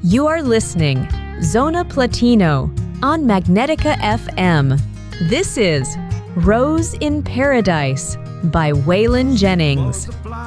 You are listening Zona Platino on Magnetica FM. This is Rose in Paradise by Waylon Jennings.